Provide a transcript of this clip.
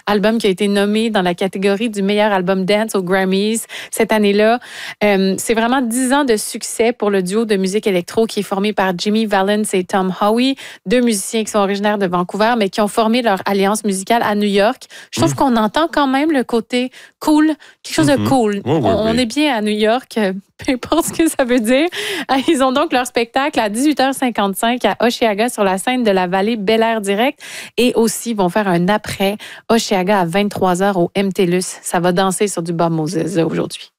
album qui a été nommé dans la catégorie du meilleur album dance aux Grammys cette année-là. C'est vraiment 10 ans de succès pour le duo de musique électro qui est formé par Jimmy Valance et Tom Howe, deux musiciens qui sont originaires de Vancouver, mais qui ont formé leur alliance musicale à New York. Je trouve qu'on entend quand même le côté cool, quelque chose de cool. On est bien à New York, peu importe ce que ça veut dire. Ils ont donc leur spectacle à 18h55 à Osheaga sur la scène de la vallée Bel-Air Direct et aussi vont faire un après Osheaga à 23h au MTLUS. Ça va danser sur du Bob Moses aujourd'hui.